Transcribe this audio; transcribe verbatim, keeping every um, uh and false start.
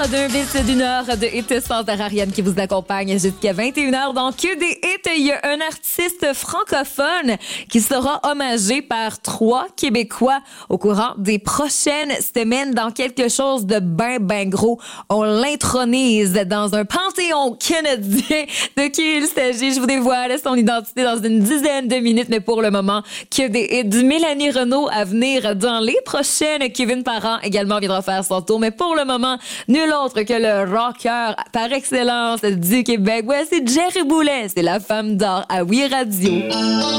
D'un bit d'une heure de hit sans Ariane qui vous accompagne jusqu'à vingt et une heures. Dans Que des hits, il y a un artiste francophone qui sera hommagé par trois Québécois au courant des prochaines semaines dans quelque chose de ben, ben gros. On l'intronise dans un panthéon canadien. De qui il s'agit? Je vous dévoile son identité dans une dizaine de minutes, mais pour le moment, Que des hits. Mélanie Renaud à venir dans les prochaines. Kevin Parent également viendra faire son tour, mais pour le moment, nul autre que le rocker par excellence du Québec. Ouais, c'est Jerry Boulet, c'est la femme d'or à Oui Radio.